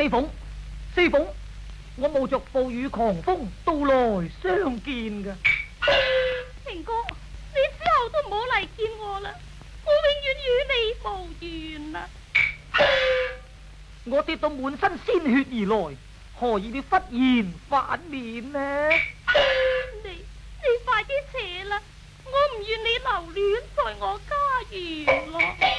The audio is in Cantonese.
四鳳，四鳳，我冒着暴雨狂風到來相見嘅。 平哥，你之後都唔好嚟見我啦，我永遠與你無緣啦。 我跌到滿身鮮血而來，何以你忽然反面呢？ 你快啲扯啦，我唔願你留戀在我家園咯。